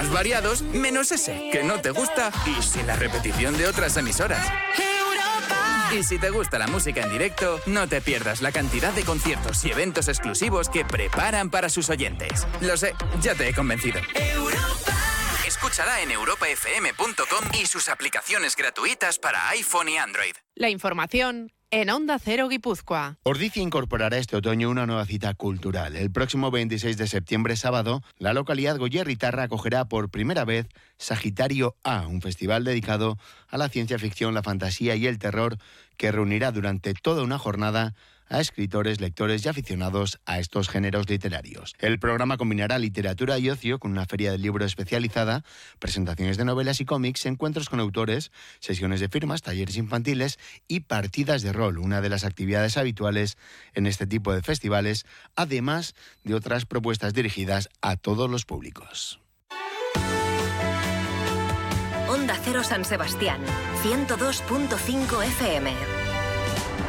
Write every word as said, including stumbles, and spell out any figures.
todos variados, menos ese, que no te gusta y sin la repetición de otras emisoras. Y si te gusta la música en directo, no te pierdas la cantidad de conciertos y eventos exclusivos que preparan para sus oyentes. Lo sé, ya te he convencido. Escúchala en europa f m punto com y sus aplicaciones gratuitas para iPhone y Android. La información en Onda Cero Guipúzcoa. Ordizia incorporará este otoño una nueva cita cultural. El próximo veintiséis de septiembre, sábado, la localidad goierritarra acogerá por primera vez Sagitario A, un festival dedicado a la ciencia ficción, la fantasía y el terror que reunirá durante toda una jornada a escritores, lectores y aficionados a estos géneros literarios. El programa combinará literatura y ocio con una feria del libro especializada, presentaciones de novelas y cómics, encuentros con autores, sesiones de firmas, talleres infantiles y partidas de rol, una de las actividades habituales en este tipo de festivales, además de otras propuestas dirigidas a todos los públicos. Onda Cero San Sebastián, ciento dos punto cinco F M.